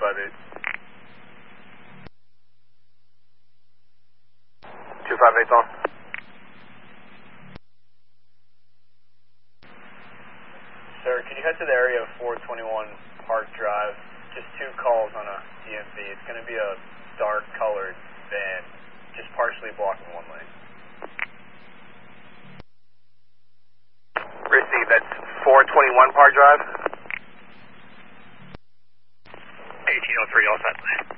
258. 258's on. Sir, can you head to the area of 421 Park Drive? Just 2 calls on a DMV. It's going to be a dark colored van, just partially blocking 1 lane. Receive, that's 421 Park Drive. 1803, all set.